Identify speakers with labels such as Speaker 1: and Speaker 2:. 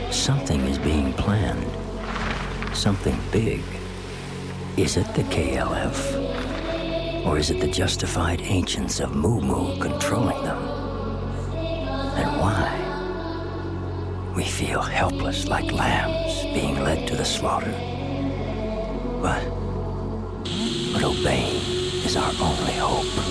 Speaker 1: Something is being planned. Something big. Is it the KLF? Or is it the justified ancients of Moo Moo controlling them? And why? We feel helpless like lambs being led to the slaughter. But obeying is our only hope.